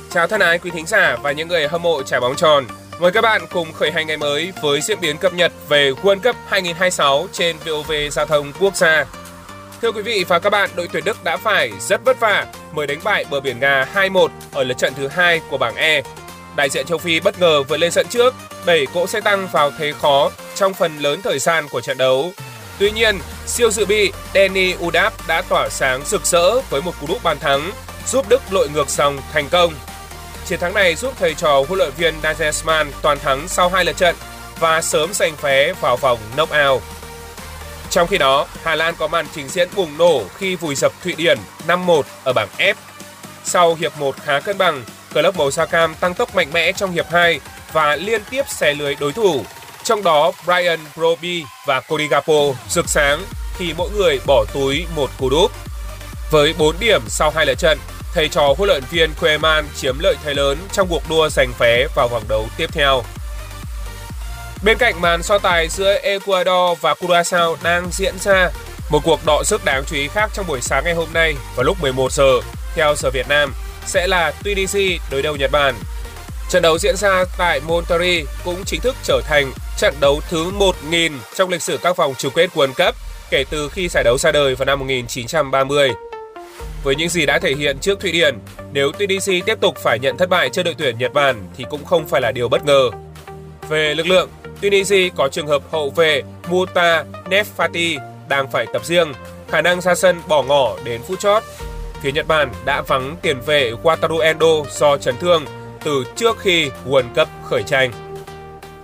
Chào thân ái quý thính giả và những người hâm mộ trái bóng tròn. Mời các bạn cùng khởi hành ngày mới với diễn biến cập nhật về World Cup 2026 trên VOV Giao thông Quốc gia. Thưa quý vị và các bạn, đội tuyển Đức đã phải rất vất vả mới đánh bại bờ biển Nga 2-1 ở lượt trận thứ 2 của bảng E. Đại diện châu Phi bất ngờ vượt lên dẫn trước, đẩy cỗ xe tăng vào thế khó trong phần lớn thời gian của trận đấu. Tuy nhiên, siêu dự bị Deni Udap đã tỏa sáng rực rỡ với một cú đúp bàn thắng, giúp Đức lội ngược dòng thành công. Chiến thắng này giúp thầy trò huấn luyện viên Nagelsmann toàn thắng sau 2 lượt trận và sớm giành vé vào vòng knock-out. Trong khi đó, Hà Lan có màn trình diễn bùng nổ khi vùi dập Thụy Điển 5-1 ở bảng F. Sau hiệp 1 khá cân bằng, club màu da cam tăng tốc mạnh mẽ trong hiệp 2 và liên tiếp xé lưới đối thủ. Trong đó, Brian Brobby và Cody Gakpo rực sáng khi mỗi người bỏ túi một cú đúp. Với 4 điểm sau 2 lượt trận, thầy trò huấn luyện viên Koeman chiếm lợi thế lớn trong cuộc đua giành vé vào vòng đấu tiếp theo. Bên cạnh màn so tài giữa Ecuador và Curaçao đang diễn ra, một cuộc đọ sức đáng chú ý khác trong buổi sáng ngày hôm nay vào lúc 11 giờ theo giờ Việt Nam sẽ là Tunisia đối đầu Nhật Bản. Trận đấu diễn ra tại Monterrey cũng chính thức trở thành trận đấu thứ 1000 trong lịch sử các vòng chung kết World Cup kể từ khi giải đấu ra đời vào năm 1930. Với những gì đã thể hiện trước Thụy Điển, nếu Tunisia tiếp tục phải nhận thất bại trước đội tuyển Nhật Bản thì cũng không phải là điều bất ngờ. Về lực lượng, Tunisia có trường hợp hậu vệ Mouta Nefati đang phải tập riêng, khả năng ra sân bỏ ngỏ đến phút chót. Phía Nhật Bản đã vắng tiền vệ Wataru Endo do chấn thương từ trước khi World Cup khởi tranh.